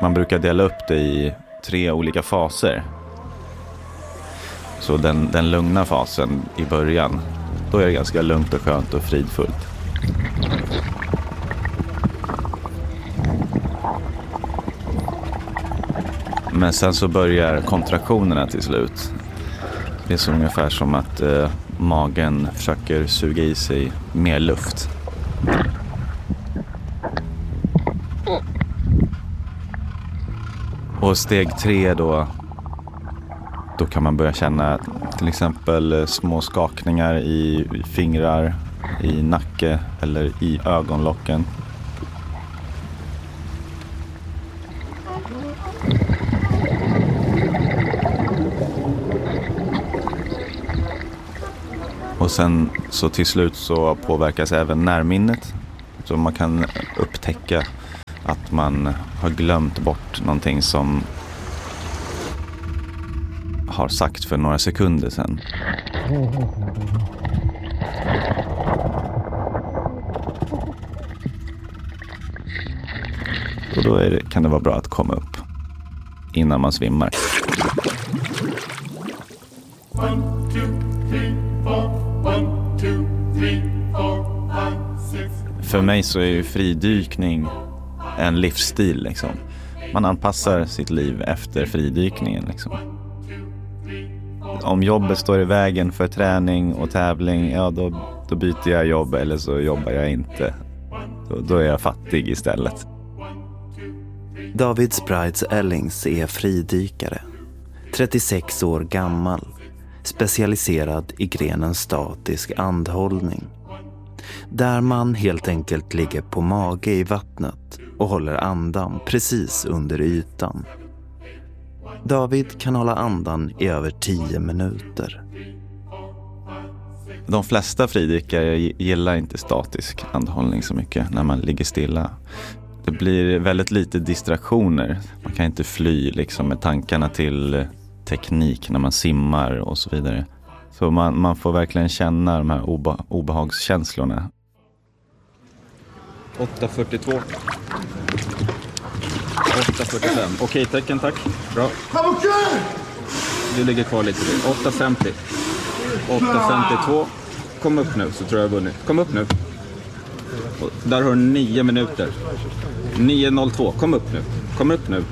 Man brukar dela upp det i 3 olika faser. Så den lugna fasen i början, då är det ganska lugnt och skönt och fridfullt. Men sen så börjar kontraktionerna till slut. Det är så ungefär som att magen försöker suga i sig mer luft. Och steg 3 då kan man börja känna till exempel små skakningar i fingrar, i nacke eller i ögonlocken. Och sen så till slut så påverkas även närminnet. Så man kan upptäcka att man har glömt bort någonting som har sagt för några sekunder sedan. Och då kan det vara bra att komma upp innan man svimmar. 1, 2, 3, 4. 1, 2, 3, 4, 5, 6. För mig så är ju fridykning en livsstil liksom. Man anpassar sitt liv efter fridykningen liksom. Om jobbet står i vägen för träning och tävling, ja då byter jag jobb eller så jobbar jag inte. Då är jag fattig istället. David Sprites Ellings är fridykare. 36 år gammal. Specialiserad i grenen statisk andhållning. Där man helt enkelt ligger på mage i vattnet och håller andan precis under ytan. David kan hålla andan i över 10 minuter. De flesta fridykare gillar inte statisk andhållning så mycket när man ligger stilla. Det blir väldigt lite distraktioner. Man kan inte fly liksom med tankarna till teknik när man simmar och så vidare. Så man får verkligen känna de här obehagskänslorna. 8.42. 8.45. Okej, tecken, tack. Bra. Du ligger kvar lite. 8.50. 8.52. Kom upp nu så tror jag vunnit. Kom upp nu. Och där har du 9 minuter. 9.02. Kom upp nu. Kom upp nu.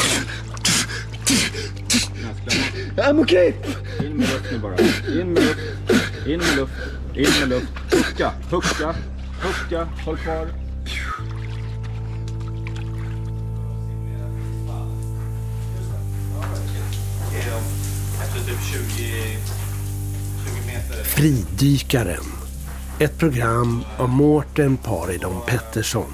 I'm okay. In med luft nu bara. In med luft. In med luft. In med luft. Pucka. Pucka. Pucka. Håll kvar. Fridykaren. Ett program av Mårten Paridon Pettersson.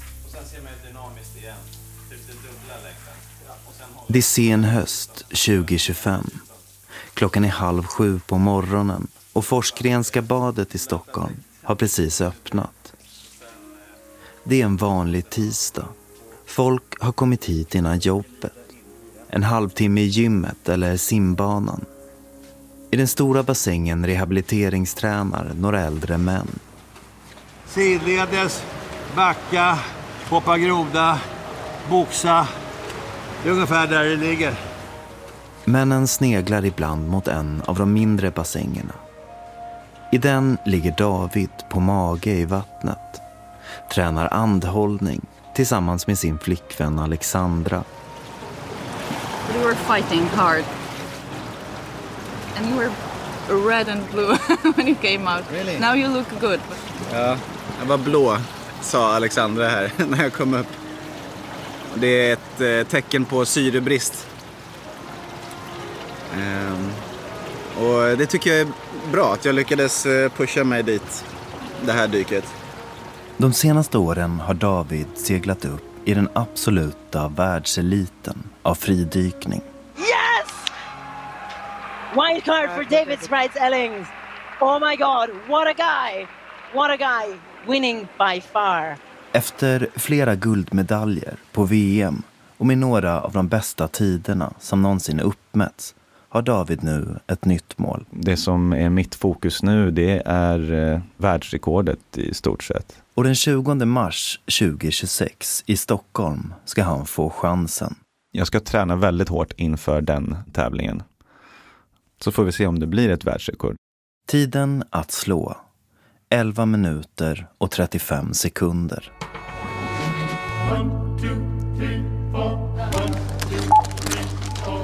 Det är sen höst 2025. Klockan är 6:30 på morgonen och Forsgrenska badet i Stockholm har precis öppnat. Det är en vanlig tisdag. Folk har kommit hit innan jobbet. En halvtimme i gymmet eller simbanan. I den stora bassängen rehabiliteringstränar några äldre män. Sidledes, backa, hoppa groda, boxa. Det är ungefär där det ligger. Männen sneglar ibland mot en av de mindre bassängerna. I den ligger David på mage i vattnet. Tränar andhållning tillsammans med sin flickvän Alexandra. You were fighting hard. And you were red and blue when you came out. Really? Now you look good. Ja, jag var blå, sa Alexandra här när jag kom upp. Det är ett tecken på syrebrist. Och det tycker jag är bra att jag lyckades pusha mig dit, det här dyket. De senaste åren har David seglat upp i den absoluta världseliten av fridykning. Yes! Wildcard for David Sprites Ellings. Oh my God, what a guy! What a guy! Winning by far. Efter flera guldmedaljer på VM och med några av de bästa tiderna som någonsin uppmätts har David nu ett nytt mål. Det som är mitt fokus nu, det är världsrekordet i stort sett. Och den 20 mars 2026 i Stockholm ska han få chansen. Jag ska träna väldigt hårt inför den tävlingen. Så får vi se om det blir ett världsrekord. Tiden att slå. 11 minuter och 35 sekunder. 1, 2, 3, 4, 1, 2, 3, 4,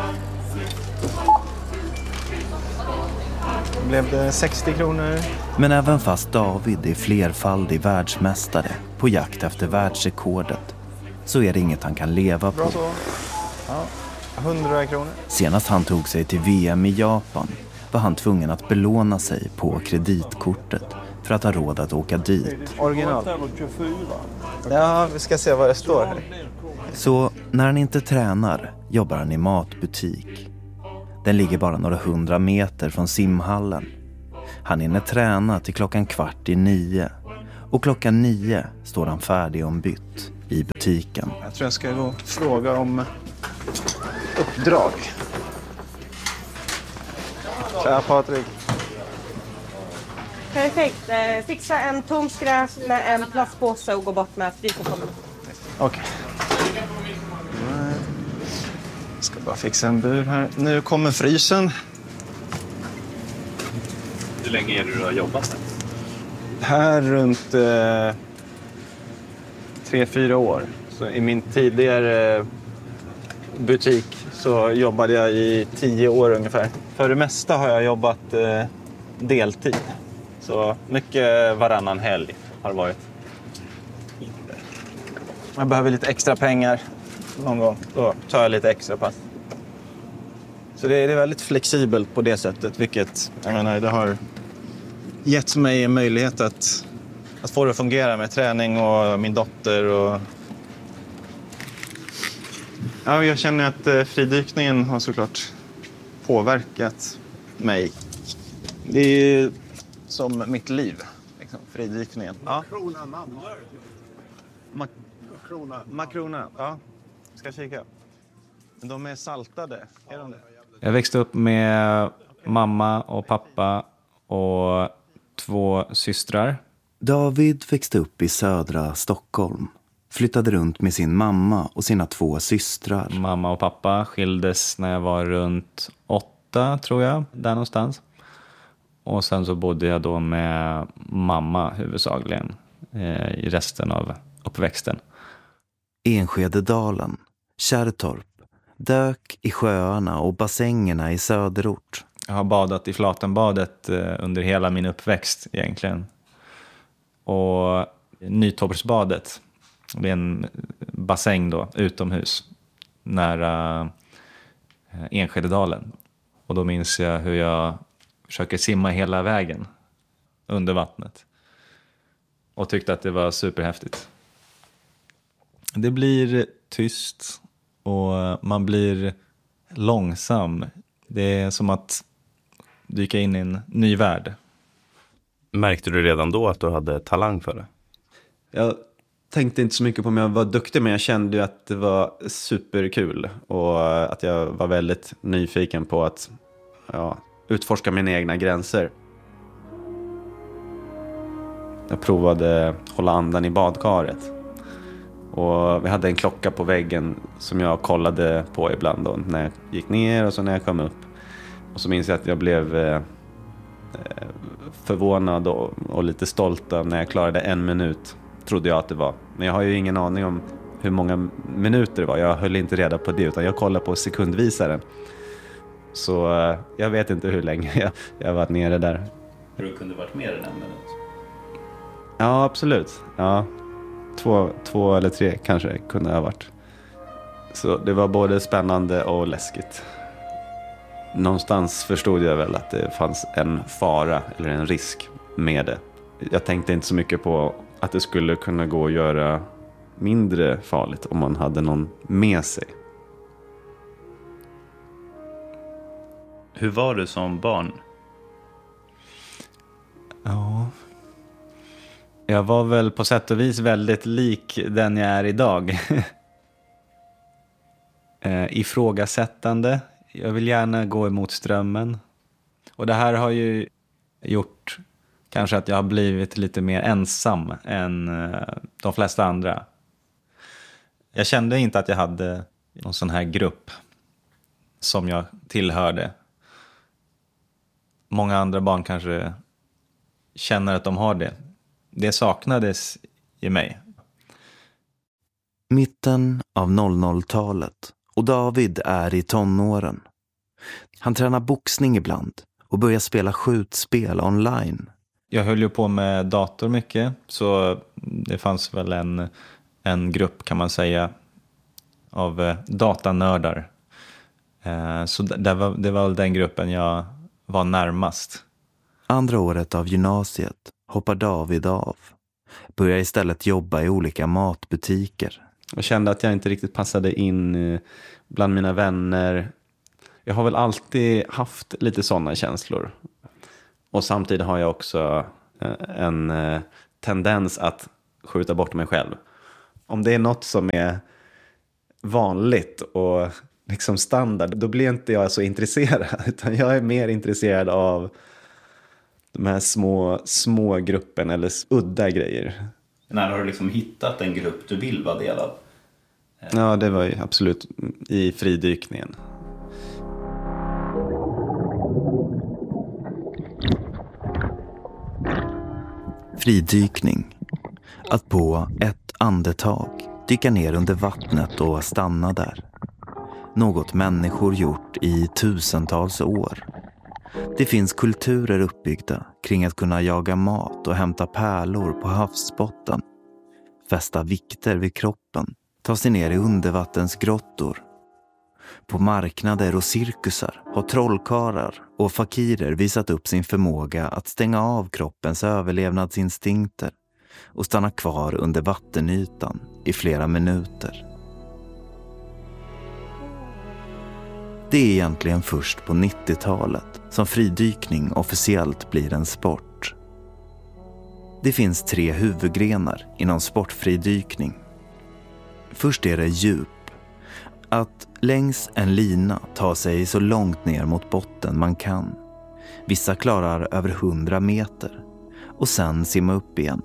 5, 6. Blev det 60 kronor? Men även fast David är flerfaldig världsmästare på jakt efter världsrekordet så är det inget han kan leva på. Bra så. Ja, 100 kronor. Senast han tog sig till VM i Japan var han tvungen att belåna sig på kreditkortet för att ha råd att åka dit. Original. Ja, vi ska se vad det står här. Så när han inte tränar jobbar han i matbutik. Den ligger bara några 100 meter från simhallen. Han hinner träna till 8:15. Och 9:00 står han färdig ombytt i butiken. Jag tror jag ska gå och fråga om uppdrag. Tja Patrik. Perfekt. Fixa en tom skräp med en plastpåse och gå bort med frysen. Okej. Ska bara fixa en bur här. Nu kommer frysen. Hur länge är det du har jobbat? Här runt 3-4 år. Så i min tidigare butik så jobbade jag i 10 år ungefär. För det mesta har jag jobbat deltid. Så mycket varannan helg har det varit. Jag behöver lite extra pengar någon gång. Då tar jag lite extra pass. Så det är väldigt flexibelt på det sättet. Vilket, jag menar, det har gett mig en möjlighet att få det att fungera med träning och min dotter. Och ja, jag känner att fridykningen har såklart påverkat mig. Det är som mitt liv, liksom, fridykningen. Ja. Makrona, ja. Ska kika. De är saltade, är de det? Jag växte upp med mamma och pappa och 2 systrar. David växte upp i södra Stockholm. Flyttade runt med sin mamma och sina 2 systrar. Mamma och pappa skildes när jag var runt 8, tror jag, där någonstans. Och sen så bodde jag då med mamma huvudsakligen i resten av uppväxten. Enskededalen, Kärrtorp, dök i sjöarna och bassängerna i söderort. Jag har badat i Flatenbadet under hela min uppväxt egentligen. Och Nytorpsbadet, det är en bassäng då utomhus nära Enskededalen. Och då minns jag hur jag försöker simma hela vägen under vattnet. Och tyckte att det var superhäftigt. Det blir tyst och man blir långsam. Det är som att dyka in i en ny värld. Märkte du redan då att du hade talang för det? Jag tänkte inte så mycket på om jag var duktig, men jag kände ju att det var superkul. Och att jag var väldigt nyfiken på att utforska mina egna gränser. Jag provade hålla andan i badkaret. Och vi hade en klocka på väggen som jag kollade på ibland då, när jag gick ner och så när jag kom upp. Och så minns jag att jag blev förvånad och lite stolt när jag klarade 1 minut, trodde jag att det var. Men jag har ju ingen aning om hur många minuter det var. Jag höll inte reda på det, utan jag kollade på sekundvisaren. Så jag vet inte hur länge jag har varit nere där. Tror du kunde varit mer än 1 minut? Ja, absolut. Ja. 2 eller 3 kanske kunde ha varit. Så det var både spännande och läskigt. Någonstans förstod jag väl att det fanns en fara eller en risk med det. Jag tänkte inte så mycket på att det skulle kunna gå att göra mindre farligt om man hade någon med sig. Hur var du som barn? Ja. Jag var väl på sätt och vis väldigt lik den jag är idag. Ifrågasättande Jag vill gärna gå emot strömmen. Och det här har ju gjort kanske att jag har blivit lite mer ensam än de flesta andra. Jag kände inte att jag hade någon sån här grupp som jag tillhörde. Många andra barn kanske känner att de har det. Det saknades i mig. Mitten av 00-talet och David är i tonåren. Han tränar boxning ibland och börjar spela skjutspel online. Jag höll ju på med dator mycket, så det fanns väl en grupp kan man säga av datanördar. Så det var väl den gruppen jag var närmast. Andra året av gymnasiet hoppar David av. Börjar istället jobba i olika matbutiker. Jag kände att jag inte riktigt passade in bland mina vänner. Jag har väl alltid haft lite sådana känslor. Och samtidigt har jag också en tendens att skjuta bort mig själv. Om det är något som är vanligt och liksom standard, då blir inte jag så intresserad. Utan jag är mer intresserad av de här små gruppen eller udda grejer. När har du liksom hittat en grupp du vill vara del av? Ja, det var ju absolut i fridykningen. Fridykning. Att på ett andetag dyka ner under vattnet och stanna där. Något människor gjort i tusentals år. Det finns kulturer uppbyggda kring att kunna jaga mat och hämta pärlor på havsbotten. Fästa vikter vid kroppen. Ta sig ner i undervattensgrottor. På marknader och cirkusar har trollkarlar och fakirer visat upp sin förmåga att stänga av kroppens överlevnadsinstinkter och stanna kvar under vattenytan i flera minuter. Det är egentligen först på 90-talet som fridykning officiellt blir en sport. Det finns 3 huvudgrenar inom sportfridykning. Först är det djup. Att längs en lina ta sig så långt ner mot botten man kan. Vissa klarar över 100 meter och sen simma upp igen.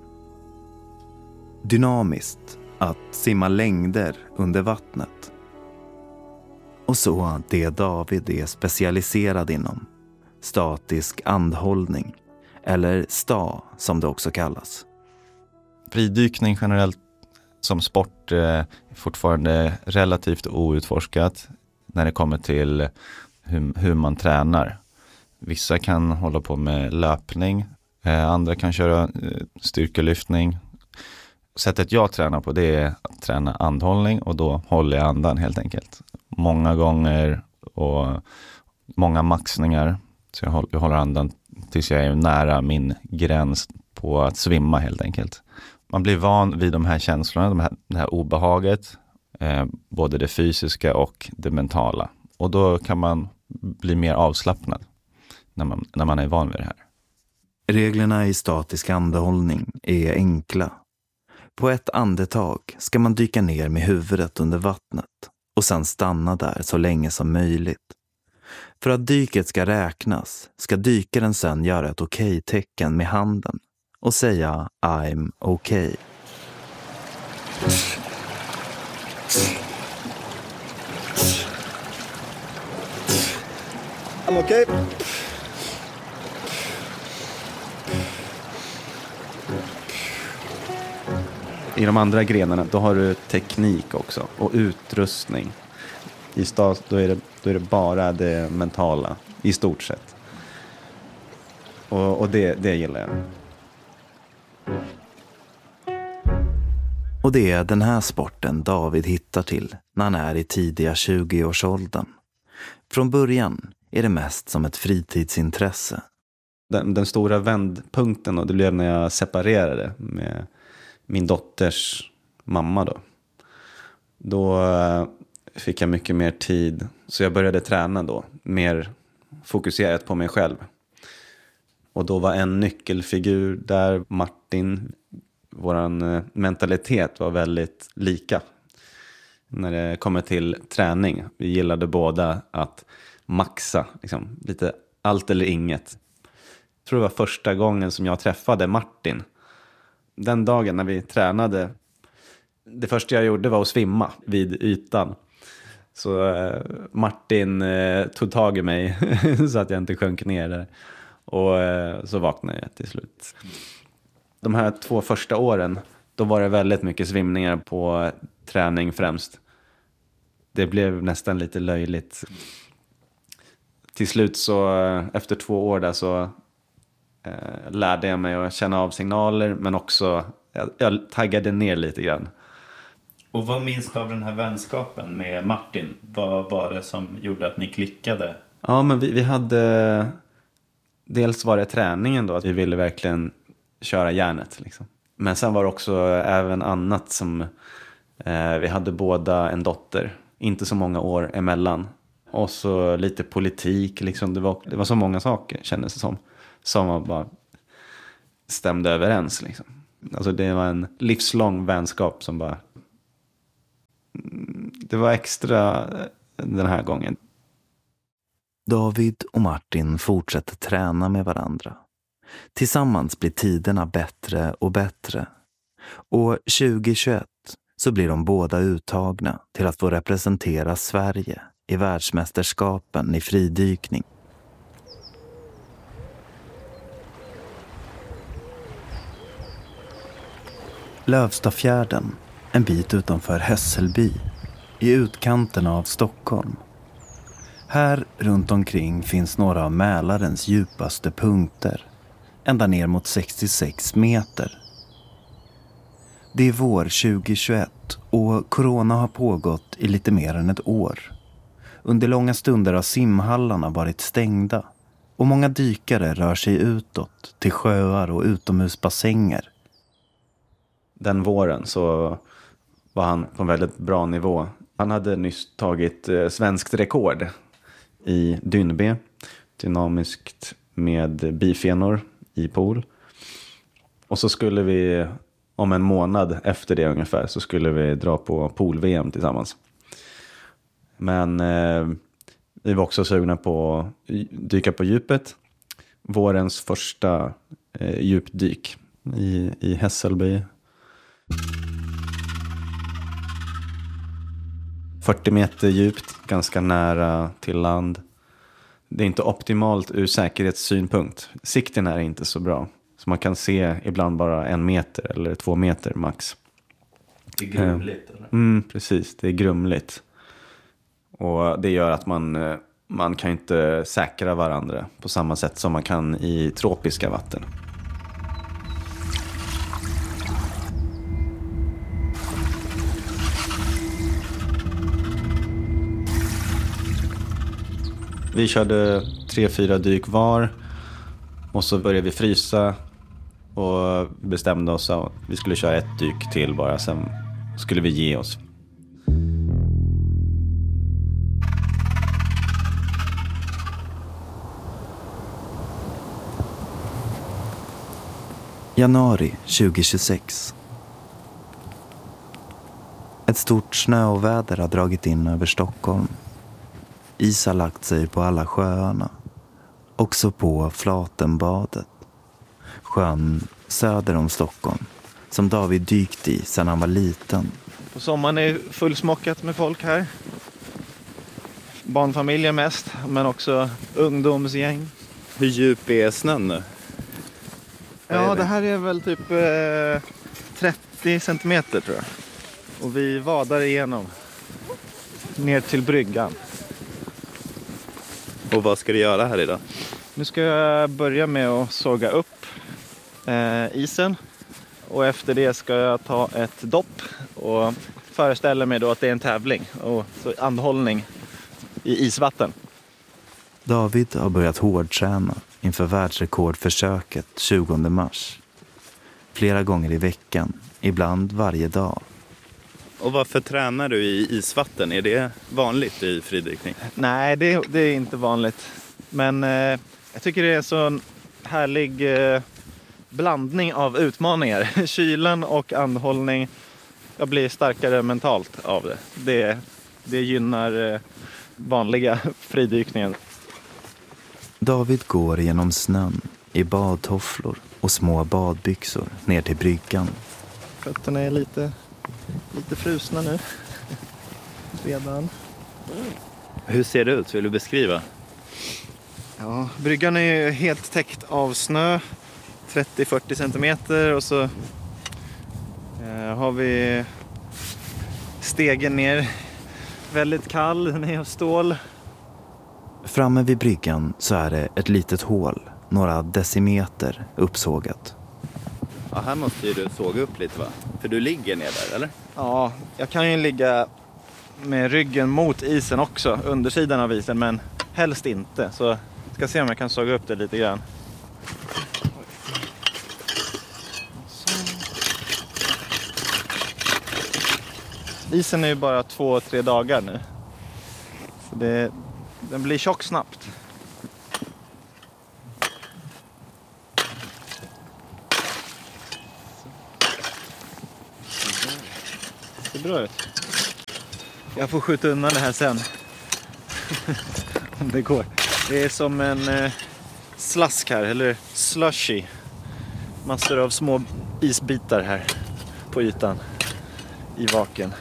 Dynamiskt. Att simma längder under vattnet. Och så det David är specialiserad inom. Statisk andhållning. Eller sta som det också kallas. Fridykning generellt som sport är fortfarande relativt outforskat när det kommer till hur man tränar. Vissa kan hålla på med löpning, andra kan köra styrkelyftning. Sättet jag tränar på, det är att träna andhållning, och då håller jag andan helt enkelt. Många gånger och många maxningar. Så jag håller andan tills jag är nära min gräns på att svimma helt enkelt. Man blir van vid de här känslorna, det här obehaget, både det fysiska och det mentala. Och då kan man bli mer avslappnad när man är van vid det här. Reglerna i statisk andhållning är enkla. På ett andetag ska man dyka ner med huvudet under vattnet och sen stanna där så länge som möjligt. För att dyket ska räknas ska dykaren sen göra ett okej-tecken med handen och säga I'm okay. I'm okay. I de andra grenarna då har du teknik också och utrustning. I stat då är det bara det mentala i stort sett. Och det gillar jag. Och det är den här sporten David hittar till när han är i tidiga 20-årsåldern. Från början är det mest som ett fritidsintresse. Den stora vändpunkten då, det blev när jag separerade med min dotters mamma då. Då fick jag mycket mer tid, så jag började träna då, mer fokuserat på mig själv. Och då var en nyckelfigur där, Martin. Våran mentalitet var väldigt lika när det kommer till träning. Vi gillade båda att maxa. Liksom. Lite allt eller inget. Jag tror det var första gången som jag träffade Martin. Den dagen när vi tränade. Det första jag gjorde var att svimma vid ytan. Så Martin tog tag i mig så att jag inte sjönk ner där. Och så vaknade jag till slut. De här 2 första åren, då var det väldigt mycket svimningar på träning främst. Det blev nästan lite löjligt. Till slut så, efter 2 år där så lärde jag mig att känna av signaler. Men också, jag taggade ner lite grann. Och vad minns du av den här vänskapen med Martin? Vad var det som gjorde att ni klickade? Ja, men vi hade... Dels var det träningen då, att vi ville verkligen köra järnet. Liksom. Men sen var det också även annat som... vi hade båda en dotter. Inte så många år emellan. Och så lite politik. Liksom. Det var så många saker, kändes det som. Som var bara stämde överens. Liksom. Alltså det var en livslång vänskap som bara... Det var extra den här gången. David och Martin fortsätter träna med varandra. Tillsammans blir tiderna bättre och bättre. Och 2021 så blir de båda uttagna till att få representera Sverige i världsmästerskapen i fridykning. Lövstafjärden, en bit utanför Hässelby, i utkanten av Stockholm. Här runt omkring finns några av Mälarens djupaste punkter, ända ner mot 66 meter. Det är vår 2021 och corona har pågått i lite mer än ett år. Under långa stunder har simhallarna varit stängda och många dykare rör sig utåt till sjöar och utomhusbassänger. Den våren så var han på en väldigt bra nivå. Han hade nyss tagit svenskt rekord i dynbe, dynamiskt med bifenor i pool. Och så skulle vi om en månad efter det ungefär så skulle vi dra på pool-VM tillsammans. Men vi var också sugna på att dyka på djupet. Vårens första djupdyk i Hässelby. 40 meter djupt, ganska nära till land. Det är inte optimalt ur säkerhetssynpunkt. Sikten är inte så bra. Så man kan se ibland bara 1 meter eller 2 meter max. Det är grumligt, eller? Precis, det är grumligt. Och det gör att man kan inte säkra varandra på samma sätt som man kan i tropiska vatten. Vi körde 3-4 dyk var och så började vi frysa och bestämde oss att vi skulle köra 1 dyk till bara, sen skulle vi ge oss. Januari 2026. Ett stort snöoväder har dragit in över Stockholm. Is har lagt sig på alla sjöarna. Också på Flatenbadet. Sjön söder om Stockholm. Som David dykt i sedan han var liten. På sommaren är fullsmockat med folk här. Barnfamiljer mest, men också ungdomsgäng. Hur djup är snön nu? Ja, det här är väl typ 30 centimeter tror jag. Och vi vadar igenom. Ner till bryggan. Och vad ska du göra här idag? Nu ska jag börja med att såga upp isen. Och efter det ska jag ta ett dopp. Och föreställa mig då att det är en tävling. Och så andhållning i isvatten. David har börjat hårdträna inför världsrekordförsöket 20 mars. Flera gånger i veckan, ibland varje dag. Och varför tränar du i isvatten? Är det vanligt i fridykning? Nej, det är inte vanligt. Men jag tycker det är en sån härlig blandning av utmaningar. Kylan och andhållning. Jag blir starkare mentalt av det. Det gynnar vanliga fridykningen. David går genom snön i badtofflor och små badbyxor ner till bryggan. Fötterna är lite frusna nu. Redan. Hur ser det ut? Vill du beskriva? Ja, bryggan är ju helt täckt av snö. 30-40 centimeter och så har vi stegen ner. Väldigt kall, den är av stål. Framme vid bryggan så är det ett litet hål, några decimeter uppsågat. Ja, här måste ju du såga upp lite, va? För du ligger ner där, eller? Ja, jag kan ju ligga med ryggen mot isen också, undersidan av isen, men helst inte. Så ska se om jag kan såga upp det lite grann. Isen är ju bara 2-3 dagar nu. Så den blir tjock snabbt. Det ser bra ut. Jag får skjuta undan det här sen. Om det går. Det är som en slask här, eller slushy. Massor av små isbitar här på ytan i vaken.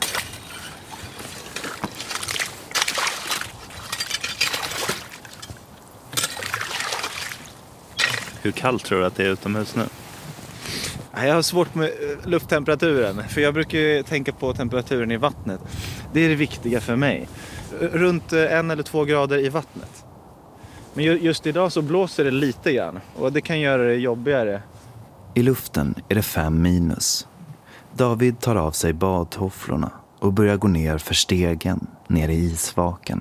Hur kallt tror du att det är utomhus nu? Jag har svårt med lufttemperaturen, för jag brukar ju tänka på temperaturen i vattnet. Det är det viktiga för mig. Runt 1 eller 2 grader i vattnet. Men just idag så blåser det lite grann och det kan göra det jobbigare. I luften är det 5 minus. David tar av sig badtofflorna och börjar gå ner för stegen ner i isvaken.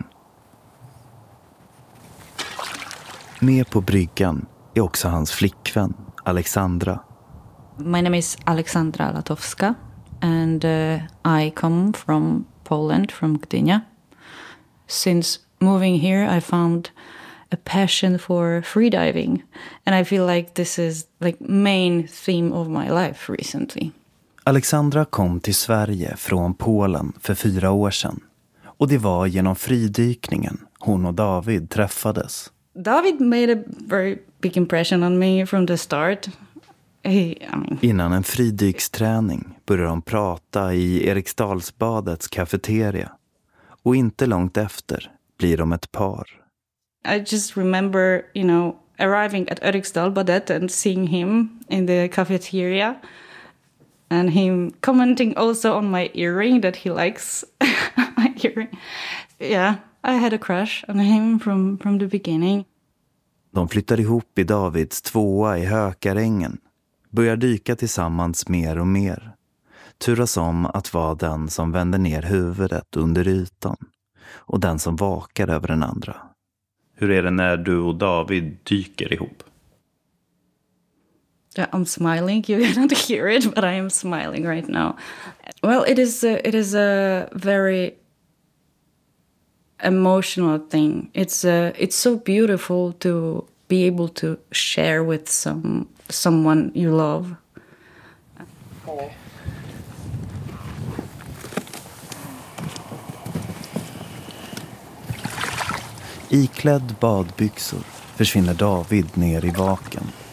Med på bryggan är också hans flickvän Alexandra. My name is Alexandra Latowska and I come from Poland, from Gdynia. Since moving here I found a passion for freediving and I feel like this is like main theme of my life recently. Alexandra kom till Sverige från Polen för 4 år sedan. Och det var genom fridykningen hon och David träffades. David made a very big impression on me from the start. Innan en fridyksträning började de prata i Eriksdalsbadets kafeteria. Och inte långt efter blir de ett par. I just remember, arriving at Eriksdalsbadet and seeing him in the cafeteria. And him commenting also on my earring that he likes my earring. Yeah, I had a crush on him from the beginning. De flyttar ihop i Davids 2:a i Hökarängen. Börjar dyka tillsammans mer och mer. Turas om att vara den som vänder ner huvudet under ytan. Och den som vakar över den andra. Hur är det när du och David dyker ihop? I'm smiling. You cannot hear it, but I am smiling right now. Well, it is a very emotional thing. It's so beautiful to be able to share with someone you love. Iklädd badbyxor försvinner David ner i vaken.